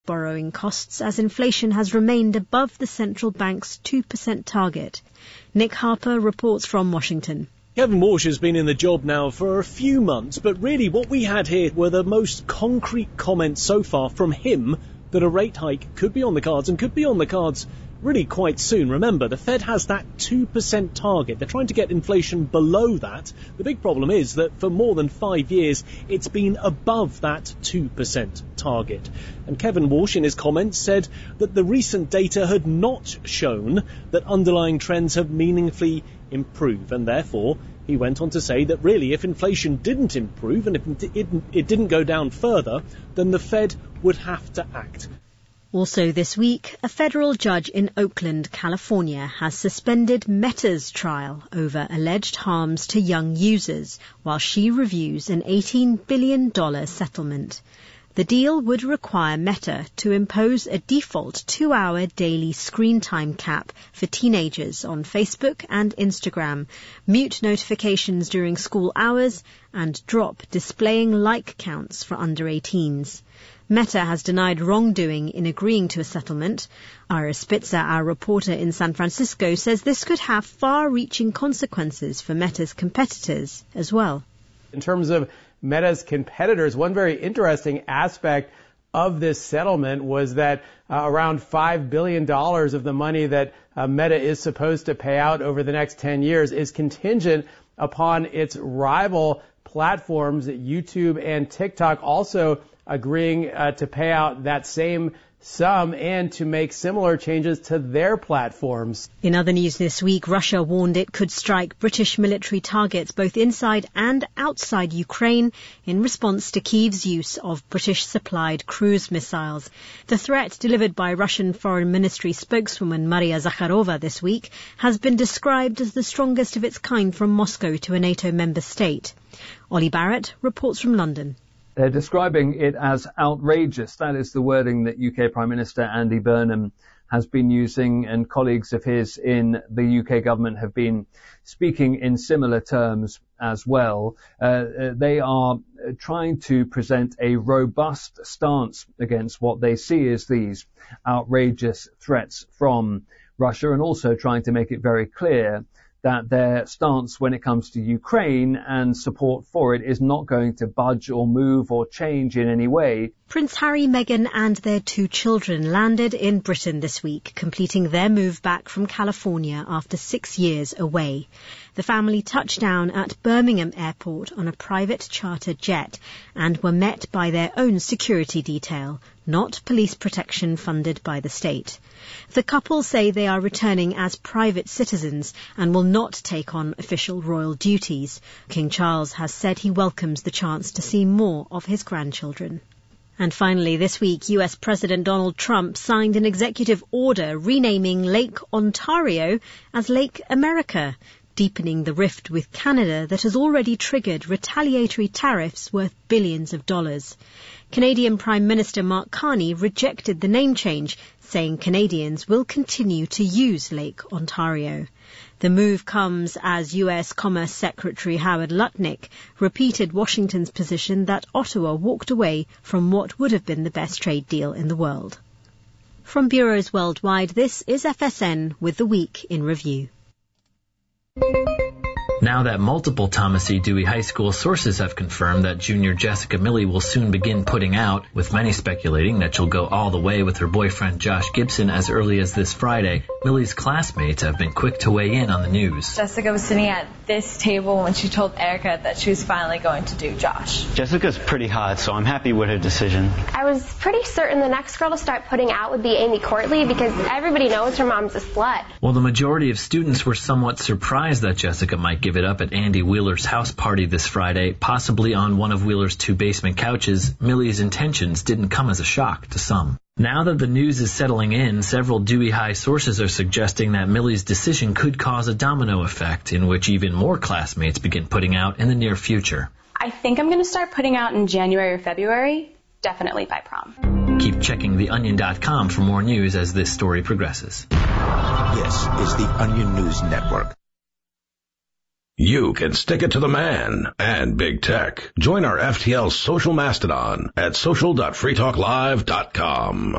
borrowing costs as inflation has remained above the central bank's 2% target. Nick Harper reports from Washington. Kevin Walsh has been in the job now for a few months, but really what we had here were the most concrete comments so far from him that a rate hike could be on the cards and could be on the cards really quite soon. Remember, the Fed has that 2% target. They're trying to get inflation below that. The big problem is that for more than 5 years, it's been above that 2% target. And Kevin Walsh, in his comments, said that the recent data had not shown that underlying trends have meaningfully improved. And therefore, he went on to say that really, if inflation didn't improve and if it didn't go down further, then the Fed would have to act. Also this week, a federal judge in Oakland, California, has suspended Meta's trial over alleged harms to young users while she reviews an $18 billion settlement. The deal would require Meta to impose a default 2-hour daily screen time cap for teenagers on Facebook and Instagram, mute notifications during school hours, and drop displaying like counts for under 18s. Meta has denied wrongdoing in agreeing to a settlement. Ira Spitzer, our reporter in San Francisco, says this could have far-reaching consequences for Meta's competitors as well. In terms of Meta's competitors, one very interesting aspect of this settlement was that around $5 billion of the money that Meta is supposed to pay out over the next 10 years is contingent upon its rival platforms, YouTube and TikTok, also agreeing to pay out that same sum and to make similar changes to their platforms. In other news this week, Russia warned it could strike British military targets both inside and outside Ukraine in response to Kyiv's use of British-supplied cruise missiles. The threat, delivered by Russian Foreign Ministry spokeswoman Maria Zakharova this week, has been described as the strongest of its kind from Moscow to a NATO member state. Ollie Barrett reports from London. They're describing it as outrageous. That is the wording that UK Prime Minister Andy Burnham has been using, and colleagues of his in the UK government have been speaking in similar terms as well. They are trying to present a robust stance against what they see as these outrageous threats from Russia, and also trying to make it very clear that their stance when it comes to Ukraine and support for it is not going to budge or move or change in any way. Prince Harry, Meghan and their 2 children landed in Britain this week, completing their move back from California after 6 years away. The family touched down at Birmingham Airport on a private charter jet and were met by their own security detail, not police protection funded by the state. The couple say they are returning as private citizens and will not take on official royal duties. King Charles has said he welcomes the chance to see more of his grandchildren. And finally, this week, US President Donald Trump signed an executive order renaming Lake Ontario as Lake America, deepening the rift with Canada that has already triggered retaliatory tariffs worth billions of dollars. Canadian Prime Minister Mark Carney rejected the name change, saying Canadians will continue to use Lake Ontario. The move comes as US Commerce Secretary Howard Lutnick repeated Washington's position that Ottawa walked away from what would have been the best trade deal in the world. From bureaus worldwide, this is FSN with the Week in Review. Now that multiple Thomas E. Dewey High School sources have confirmed that junior Jessica Milley will soon begin putting out, with many speculating that she'll go all the way with her boyfriend Josh Gibson as early as this Friday, Milley's classmates have been quick to weigh in on the news. Jessica was sitting at this table when she told Erica that she was finally going to do Josh. Jessica's pretty hot, so I'm happy with her decision. I was pretty certain the next girl to start putting out would be Amy Courtley because everybody knows her mom's a slut. Well, the majority of students were somewhat surprised that Jessica might give it up at Andy Wheeler's house party this Friday, possibly on one of Wheeler's 2 basement couches. Milley's intentions didn't come as a shock to some. Now that the news is settling in, several Dewey High sources are suggesting that Milley's decision could cause a domino effect in which even more classmates begin putting out in the near future. I think I'm going to start putting out in January or February, definitely by prom. Keep checking theonion.com for more news as this story progresses. This is the Onion News Network. You can stick it to the man and big tech. Join our FTL social mastodon at social.freetalklive.com.